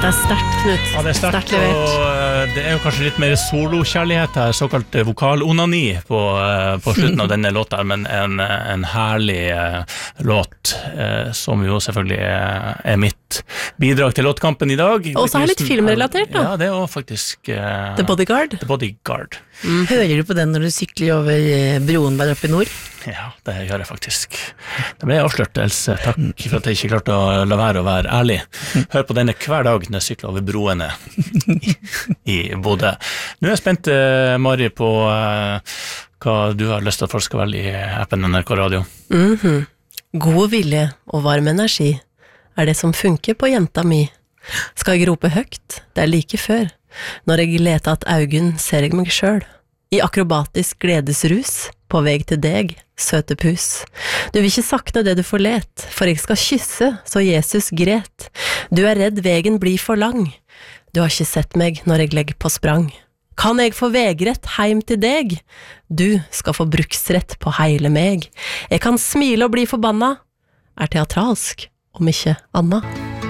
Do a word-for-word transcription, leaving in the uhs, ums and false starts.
Dette er sterkt, Knut. Ja, det er sterkt, sterkt levert. og det er jo kanskje litt mer solokjærlighet her, såkalt vokalonani på, på slutten av denne låta, men en, en herlig uh, låt, uh, som jo selvfølgelig er, er mitt bidrag til låtkampen i dag. Og så er litt filmrelatert, da. Ja, det er jo faktisk uh, The Bodyguard. The Bodyguard. Mm. Hører du på den når du sykler over broen der oppe i nord? Ja, det gjør jeg faktisk. Det ble avslørt, Else. Takk for at jeg ikke klarte å la være å være ærlig. Hør på denne hver dag når jeg sykler over broene i, i Bodø. Nå er jeg spent, uh, Mari, på uh, hva du har lyst til at folk skal velge i appen N R K Radio. Mhm. God vilje og varm energi er det som funker på jenta mi. Skal jeg rope høgt? Det er like før. Når jeg leter at augen, ser jeg meg sjøl. I akrobatisk gledesrus, på vei til deg, søte pus. Du vil ikke sakne det du får let, for jeg skal kysse, så Jesus gret. Du er redd vegen blir for lang. Du har ikke sett meg når jeg legger på sprang. Kan jeg få vegrett heim til deg? Du skal få bruksrett på heile meg. Jeg kan smile og bli forbanna. Er teatralsk, om ikke anna.